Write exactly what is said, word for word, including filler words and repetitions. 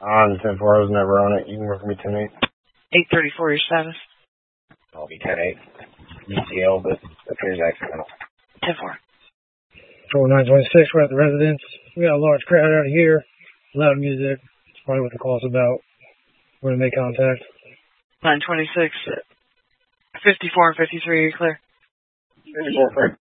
On ten four, I was never on it. You can work for me ten eight. eight thirty-four, your status? I'll be ten eight. U C L, but appears accidental. ten four. Patrol nine twenty-six, we're at the residence. We got a large crowd out here. Loud music. That's probably what the call's about. We're going to make contact. nine twenty-six. fifty-four and fifty-three, are you clear? fifty-four, clear.